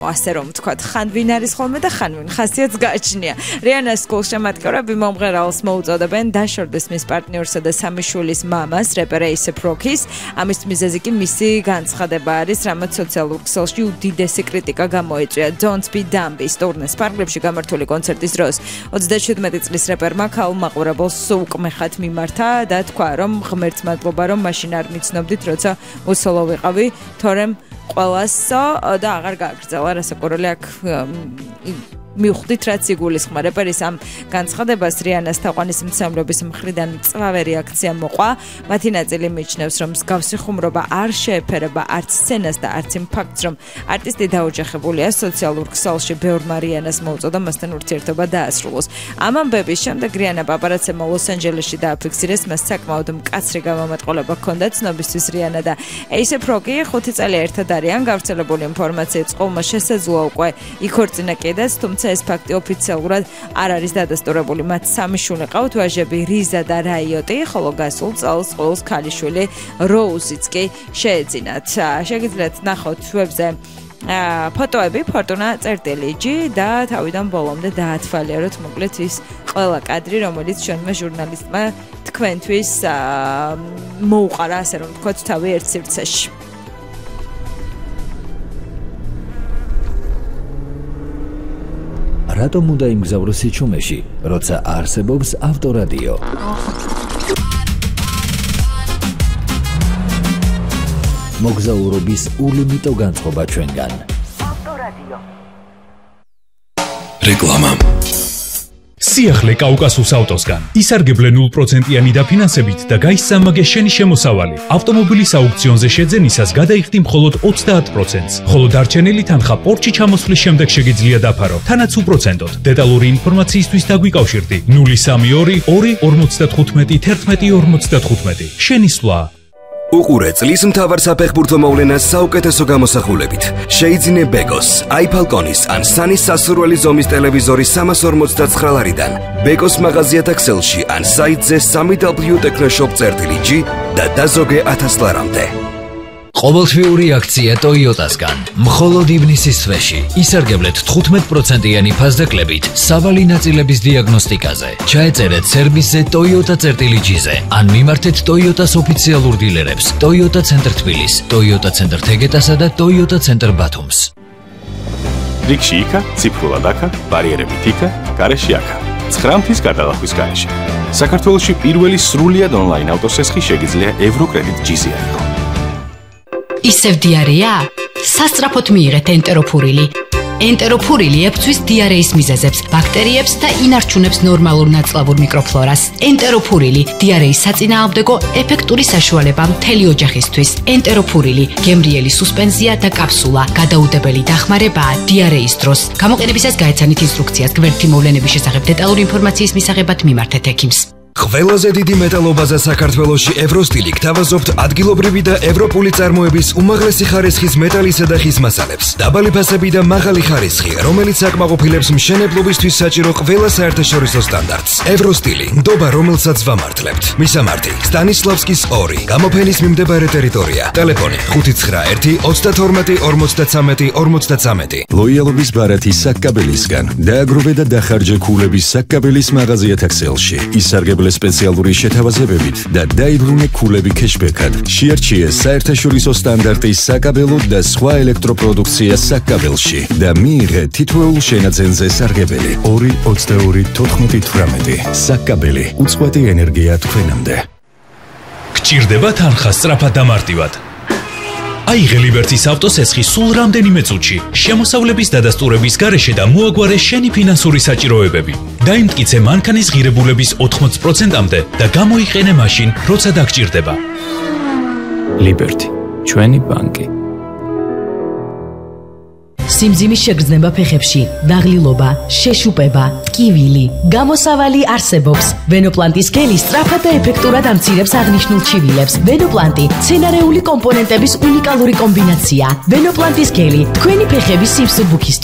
ასე რომ ვთქვათ, ხან ვინ არის ხოლმე და ხან ვინ ხასიათს გააჩნია. რიანას გულშემატკივრები მომღერალს მოუწოდებენ დაშორდეს მის პარტნიორსა და სამი შვილის მამას, რეპერ A$AP Rocky-ს. ამის მიზეზი კი მისი განცხადება არის, რამაც სოციალურ ქსელში უდიდესი კრიტიკა გამოეწვია. Don't Be Dumb-ის ტურნეს ფარგლებში გამართული კონცერტის დროს 37 წლის რეპერმა ქალ მაყურებელს უკმეხად მიმართა და თქვა, რომ ღმერთს მადლობა, რომ მაშინ არ მიცნობდით, როცა უსოლო ვიყავი, თორემ ყველასო და აღარ გააგრძელა რასაკვირველი აქ მივხვდით რაც იგულისხმა რეპერის ამ განცხადებას რიანას თაყვანისმცემლობის მხრიდან მწვავე რეაქცია მოყვა. მათი ნაწილი მიიჩნევს, რომ მსგავსი ხუმრობა არ შეეფერება არც სცენას და არც იმ ფაქტს, რომ არტისტი დაოჯახებულია სოციალურ ქსელში ბევრმა რიანას მოუწოდა მასთან ურთიერთობა დაასრულოს. ამ ამბების შემდეგ რიანა პაპარაცებმა ლოს-ანჯელესში დააფიქსირეს, მას საკმაოდ მკაცრი გამომატყოლება ჰქონდა ცნობისთვის. რიანა და A$AP Rocky 5 წელი ერთად არიან, გავრცელებული ინფორმაციით წყვილმა შესაძლოა უკვე იქორწინა კიდეც, ეს ფაქტი ოფიციალურად არ არის დადასტურებული. მათ სამი შვილი ყავთ, ვაჟები რიზა და რაიოტი, ხოლო გასულ წელს ყოველს ქალიშვილი როუზიც კი შეეძინათ. შეგიძლიათ ნახოთ ვებზე ფოტოები, ფორტუნა წერტილიჯი და თავიდან ბოლომდე დაათვალიეროთ მოკლედ ის ყველა კადრი, რომელიც ჩვენმა ჟურნალისტმა თქვენთვის მოუყარა, ასე რომ ვთქვათ, თავი ერთ სივრცეში. რატომ უნდა იმგზავროს სიჩუმეში, როცა არსებობს ავტორადიო? მოგზაურობის ულიმიტო განწყობა ჩვენგან. ავტორადიო. რეკლამა. სიახლე კაუკასუს ავტოსგან. ისარგებლე 0%-იანი დაფინანსებით და გაისწამაგე შენი შემოსავალი. ავტომობილის აუქციონზე შეძენისას გადაიხდი მხოლოდ 30%-ს, ხოლო დარჩენილი თანხა პორტში ჩამოსვლის შემდეგ შეგიძლია დაფარო, თანაც უპროცენტოდ. დეტალური ინფორმაციისთვის დაგვიკავშირდი 032 2 55 11 55. შენი სვლა. უყურე წლის მთავარ საფეხბურთო მოვლენას საუკეთესო გამოსახულებით. შეიძინე ბეკოს, iFalconis ან სანის სასურველი ზომის ტელევიზორი 359 ლარიდან. ბეკოს მაღაზიათა ქსელში ან საიტზე www.technoshop.gr და დაზოგე 1000 ლარამდე. ყოველთვიური აქცია Toyota-სგან. მხოლოდ ივნისის თვეში ისარგებლეთ 15%-იანი ფასდაკლებით სავალი ნაწილების დიაგნოსტიკაზე. ჩაეწერეთ სერვისზე Toyota.gr-ზე ან მიმართეთ Toyota-s ოფიციალურ დილერებს Toyota Center თბილის, Toyota Center თეგეტასა და Toyota Center ბათუმს. რიგში იქა, ციფრულად აქა, ბარიერებით იქა, გარეში აქა. 9 მთის გადალახვის გარეშე. საქართველოში პირველი სრულიად ონლაინ ავტოსესხი შეგიძლია ევროკრედიტ G-ზე აიღო. ისევ დიარეა? სასწრაფოდ მიიღეთ ენტეროფურილი. ენტეროფურილი ებწვის დიარეის მიზეზებს, ბაქტერიებს და ინარჩუნებს ნორმალურ ნაწლავურ მიკროფლორას. ენტეროფურილი დიარეის საწინააღმდეგო ეფექტური საშუალება მთელი ოჯახისთვის. ენტეროფურილი გემრიელი სუსპენზია და კაფსულა, გადაუდებელი დახმარებაა დიარეის დროს. გამოყენებისას გაეცანით ინსტრუქციას. გვერდითი მოვლენების შესახებ დეტალური ინფორმაციის მისაღებად მიმართეთ ექიმს. ყველაზე დიდი მეტალობაზე საქართველოში ევროსტილი გთავაზობთ ადგილობრივი და ევროპული წარმოების უმაღლესი ხარისხის მეტალისა და ხის მასალებს. დაბალი ფასები და მაღალი ხარისხი, რომელიც აკმაყოფილებს მშენებლობისთვის საჭირო ყველა საერთაშორისო სტანდარტს. ევროსტილი, ნდობა, რომელსაც ვამართლებთ. მისამართი: სტანისლავსკის 2, გამოფენის მიმდებარე ტერიტორია. ტელეფონი: 591 32 53 53. ლოიალობის ბარათი საკაბელისგან. დააგროვე და დახარჯე ქულების საკაბელის მაღაზიათა ქსელში. ისარგებლე სპეციალური შეთავაზებებით და დაიბრუნე ქულები кэშბექად. შეარჩიე საერთაშორისო სტანდარტის საკაბელო და სხვა ელექტროპროდუქცია საკაბელში და მიიღე თითოეულ შენაძენზე სარგებელი 2-22-18. საკაბელი, უწყვეტი ენერგია თქვენამდე. გჭირდება თანხა სწრაფად და მარტივად. აიღე ლიბერტის ავტოსესხი სულ რამდენიმე წუთში, შემოსავლების დადასტურების გარეშე და მოაგვარე შენი ფინანსური საჭიროებები. დაიმტკიცე მანქანის ღირებულების 80%-მდე და გამოიყენე მაშინ, როცა დაგჭირდება. ლიბერტი, ჩვენი ბანკი. სიმძიმის შეგრძნება ფეხებში, დაღლილობა, შეშუპება, ტკივილი, გამოსავალი არსებობს. ვენოპლანტის გელი სწრაფად და ეფექტურად ამცირებს აღნიშნულ ჩივილებს. ვენოპლანტი მცენარეული კომპონენტების უნიკალური კომბინაცია. ვენოპლანტის გელი თქვენი ფეხების სიმსუბუქისთვის.